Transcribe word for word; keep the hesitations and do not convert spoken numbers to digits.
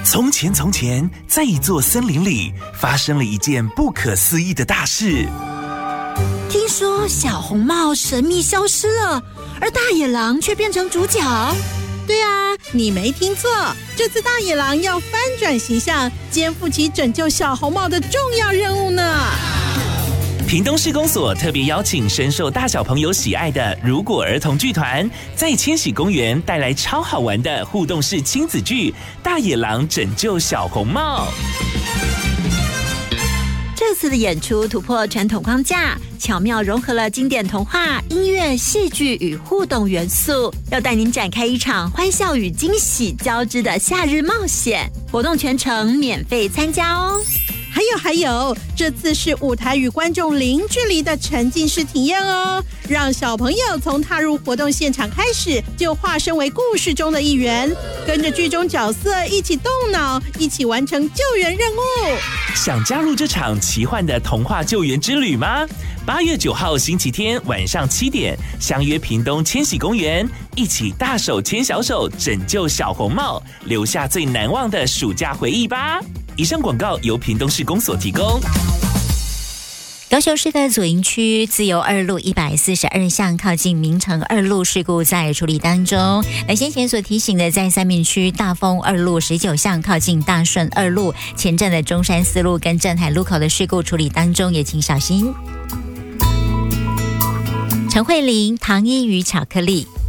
从前从前，在一座森林里，发生了一件不可思议的大事。 听说小红帽神秘消失了，而大野狼却变成主角。 对啊，你没听错，这次大野狼要翻转形象，肩负起拯救小红帽的重要任务呢。 屏东市公所特别邀请深受大小朋友喜爱的如果儿童剧团，在千禧公园带来超好玩的互动式亲子剧《大野狼拯救小红帽》。 这次的演出突破传统框架，巧妙融合了经典童话、音乐、戏剧与互动元素，要带您展开一场欢笑与惊喜交织的夏日冒险。活动全程免费参加哦。 还有还有，这次是舞台与观众零距离的沉浸式体验哦，让小朋友从踏入活动现场开始，就化身为故事中的一员，跟着剧中角色一起动脑，一起完成救援任务。 想加入这场奇幻的童话救援之旅吗？八月九号星期天晚上七点，相约屏东千禧公园，一起大手牵小手拯救小红帽，留下最难忘的暑假回忆吧。以上广告由屏东市公所提供。 高雄市的左营区自由二路一百四十二巷靠近明城二路事故在处理当中。那先前所提醒的，在三民区大丰二路十九巷靠近大顺二路前镇的中山四路跟镇海路口的事故处理当中，也请小心。陈慧琳糖衣与巧克力。